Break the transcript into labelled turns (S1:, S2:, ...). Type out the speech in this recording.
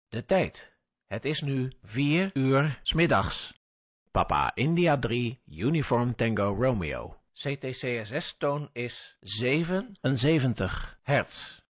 S1: De tijd. Het is nu 4 uur 's middags. Papa India 3, Uniform Tango Romeo. CTCSS-toon is 77 hertz.